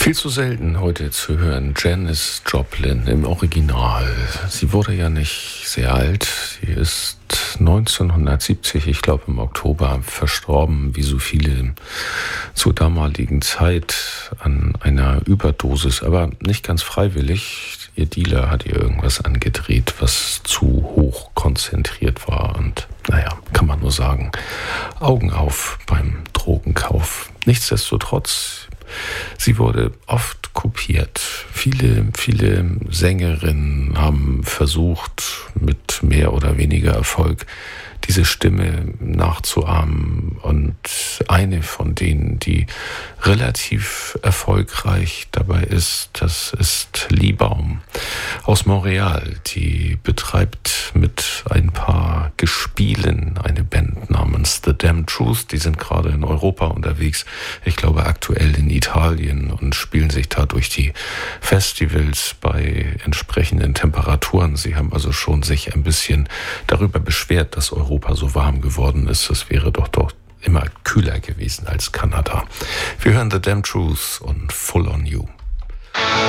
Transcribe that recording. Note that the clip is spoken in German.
Viel zu selten heute zu hören. Janis Joplin im Original. Sie wurde ja nicht sehr alt. Sie ist 1970, ich glaube im Oktober, verstorben, wie so viele zur damaligen Zeit an einer Überdosis, aber nicht ganz freiwillig. Ihr Dealer hat ihr irgendwas angedreht, was zu hoch konzentriert war. Und naja, kann man nur sagen, Augen auf beim Drogenkauf. Nichtsdestotrotz, sie wurde oft kopiert. Viele Sängerinnen haben versucht, mit mehr oder weniger Erfolg diese Stimme nachzuahmen. Und eine von denen, die relativ erfolgreich dabei ist, das ist Lee Baum aus Montreal. Die betreibt mit ein paar Gespielen eine Band namens The Damn Truth. Die sind gerade in Europa unterwegs. Ich glaube aktuell in Italien und spielen sich da durch die Festivals bei entsprechenden Temperaturen. Sie haben also schon sich ein bisschen darüber beschwert, dass Europa so warm geworden ist. Es wäre doch immer kühler gewesen als Kanada. Wir hören The Damn Truth und Full on You.